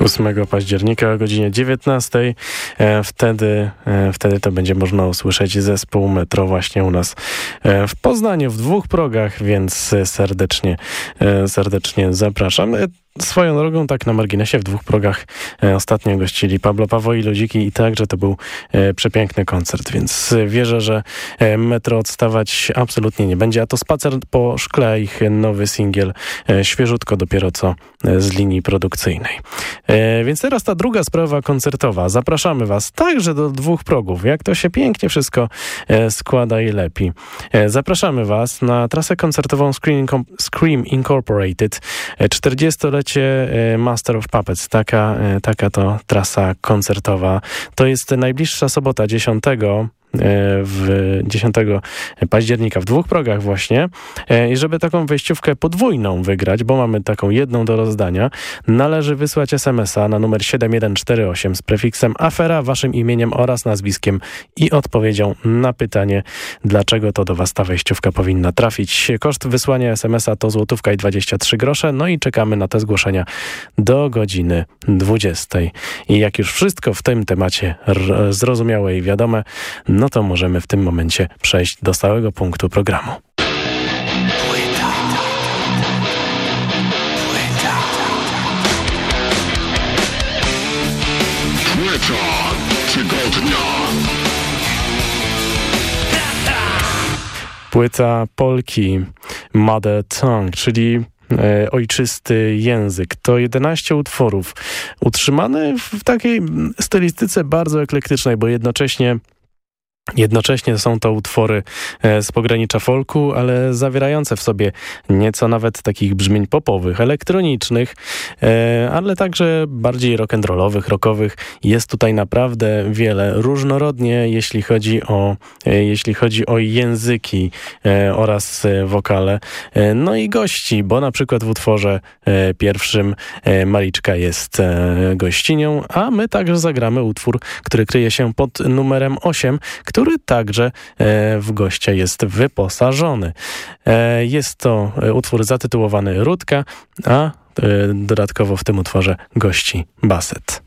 8 października o godzinie 19. Wtedy to będzie można usłyszeć zespół Metro właśnie u nas w Poznaniu w 2 progach, więc serdecznie zapraszam. Swoją drogą, tak na marginesie, w 2 progach ostatnio gościli Pablo Paweł i Ludziki i także to był przepiękny koncert, więc wierzę, że Metro odstawać absolutnie nie będzie, a to Spacer po szkle, ich nowy singiel, świeżutko dopiero co z linii produkcyjnej. Więc teraz ta druga sprawa koncertowa. Zapraszamy Was także do 2 progów, jak to się pięknie wszystko składa i lepi. Zapraszamy Was na trasę koncertową Scream Incorporated, 40-lecie Master of Puppets. Taka to trasa koncertowa. To jest najbliższa sobota 10 października w 2 progach właśnie. I żeby taką wejściówkę podwójną wygrać, bo mamy taką jedną do rozdania, należy wysłać SMS-a na numer 7148 z prefiksem afera, waszym imieniem oraz nazwiskiem i odpowiedzią na pytanie, dlaczego to do was ta wejściówka powinna trafić. Koszt wysłania SMS-a to złotówka i 23 grosze, no i czekamy na te zgłoszenia do godziny 20. I jak już wszystko w tym temacie zrozumiałe i wiadome, no to możemy w tym momencie przejść do stałego punktu programu. Płyta tygodnia. Płyta Polki Mother Tongue, czyli ojczysty język. To 11 utworów utrzymane w takiej stylistyce bardzo eklektycznej, bo jednocześnie są to utwory z pogranicza folku, ale zawierające w sobie nieco nawet takich brzmień popowych, elektronicznych, ale także bardziej rock'n'rollowych, rockowych. Jest tutaj naprawdę wiele. Różnorodnie, jeśli chodzi o języki oraz wokale. No i gości, bo na przykład w utworze pierwszym Mariczka jest gościnią, a my także zagramy utwór, który kryje się pod numerem 8, który także w gościa jest wyposażony. Jest to utwór zatytułowany Rudka, a dodatkowo w tym utworze gości Baset.